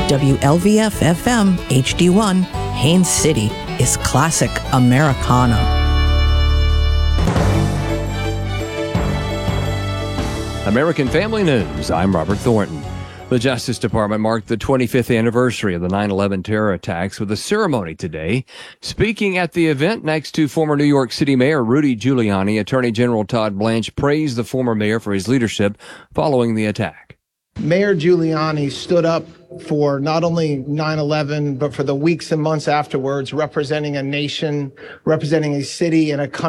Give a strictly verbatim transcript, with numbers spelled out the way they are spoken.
W L V F F M H D one, Haines City is classic Americana. American Family News, I'm Robert Thornton. The Justice Department marked the twenty-fifth anniversary of the nine eleven terror attacks with a ceremony today. Speaking at the event next to former New York City Mayor Rudy Giuliani, Attorney General Todd Blanche praised the former mayor for his leadership following the attack. Mayor Giuliani stood up for not only nine eleven, but for the weeks and months afterwards, representing a nation, representing a city and a country